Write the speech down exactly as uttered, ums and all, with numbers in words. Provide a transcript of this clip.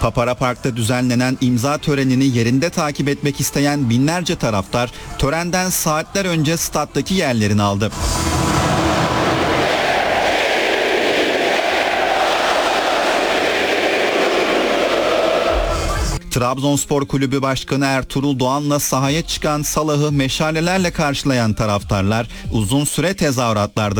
Papara Park'ta düzenlenen imza törenini yerinde takip etmek isteyen binlerce taraftar törenden saatler önce stattaki yerlerini aldı. Trabzonspor Kulübü Başkanı Ertuğrul Doğan'la sahaya çıkan Salah'ı meşalelerle karşılayan taraftarlar uzun süre tezahüratlarda